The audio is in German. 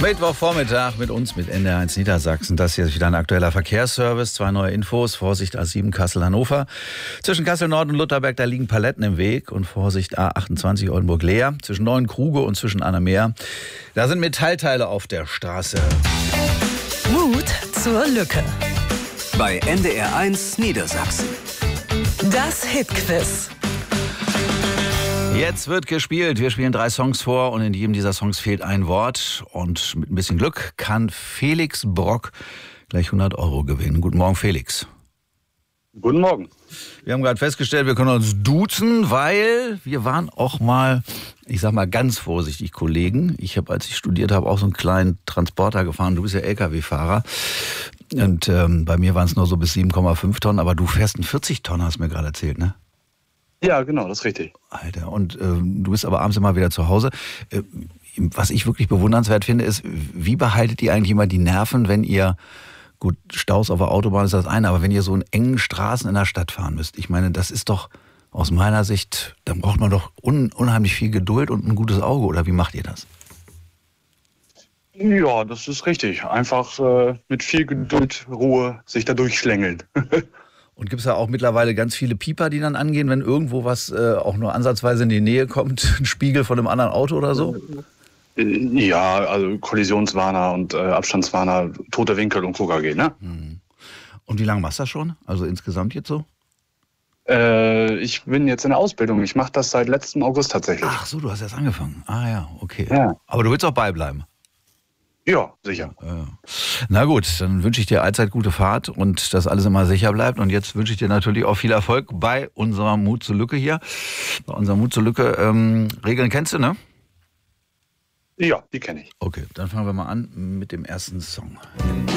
Mittwochvormittag mit uns, mit NDR1 Niedersachsen. Das hier ist wieder ein aktueller Verkehrsservice. 2 neue Infos. Vorsicht A7 Kassel-Hannover. Zwischen Kassel-Nord und Lutherberg, da liegen Paletten im Weg. Und Vorsicht A28 Oldenburg-Leer. Zwischen Neuenkruge und zwischen Annameer. Da sind Metallteile auf der Straße. Mut zur Lücke. Bei NDR1 Niedersachsen. Das Hitquiz. Jetzt wird gespielt. Wir spielen 3 Songs vor und in jedem dieser Songs fehlt ein Wort. Und mit ein bisschen Glück kann Felix Brock gleich 100 € gewinnen. Guten Morgen, Felix. Guten Morgen. Wir haben gerade festgestellt, wir können uns duzen, weil wir waren auch mal, ich sag mal ganz vorsichtig, Kollegen. Ich habe, als ich studiert habe, auch so einen kleinen Transporter gefahren. Du bist ja LKW-Fahrer. Und bei mir waren es nur so bis 7,5 Tonnen. Aber du fährst einen 40 Tonnen, hast du mir gerade erzählt, ne? Ja, genau, das ist richtig. Alter, und du bist aber abends immer wieder zu Hause. Was ich wirklich bewundernswert finde, ist, wie behaltet ihr eigentlich immer die Nerven, wenn ihr, gut, Staus auf der Autobahn ist das eine, aber wenn ihr so in engen Straßen in der Stadt fahren müsst. Ich meine, das ist doch aus meiner Sicht, da braucht man doch unheimlich viel Geduld und ein gutes Auge, oder wie macht ihr das? Ja, das ist richtig. Einfach mit viel Geduld, Ruhe sich da durchschlängeln. Und gibt es da auch mittlerweile ganz viele Pieper, die dann angehen, wenn irgendwo was auch nur ansatzweise in die Nähe kommt? Ein Spiegel von einem anderen Auto oder so? Ja, also Kollisionswarner und Abstandswarner, tote Winkel und KKG, ne? Und wie lange machst du das schon? Also insgesamt jetzt so? Ich bin jetzt in der Ausbildung. Ich mache das seit letztem August tatsächlich. Ach so, du hast erst angefangen. Ah ja, okay. Ja. Aber du willst auch beibleiben? Ja, sicher. Ja. Na gut, dann wünsche ich dir allzeit gute Fahrt und dass alles immer sicher bleibt. Und jetzt wünsche ich dir natürlich auch viel Erfolg bei unserer Mut zur Lücke hier. Bei unserer Mut zur Lücke. Regeln kennst du, ne? Ja, die kenne ich. Okay, dann fangen wir mal an mit dem ersten Song.